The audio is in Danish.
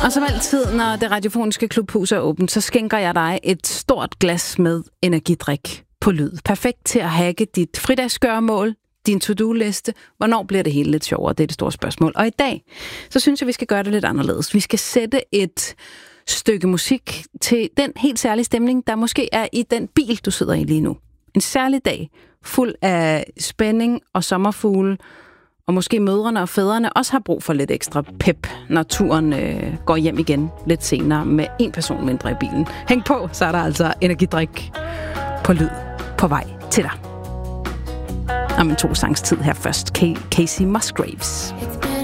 Og som altid, når det radiofoniske klubhus er åbent, så skænker jeg dig et stort glas med energidrik på lyd. Perfekt til at hacke dit fridagsgøremål, din to-do-liste. Hvornår bliver det hele lidt sjovere? Det er det store spørgsmål. Og i dag, så synes jeg, vi skal gøre det lidt anderledes. Vi skal sætte et stykke musik til den helt særlige stemning, der måske er i den bil, du sidder i lige nu. En særlig dag, fuld af spænding og sommerfugle, og måske mødrene og fædrene også har brug for lidt ekstra pep, når turen går hjem igen lidt senere med en person mindre i bilen. Hæng på, så er der altså energidrik på lyd på vej til dig. Om en 2 sangs tid her først. Casey Musgraves. It's been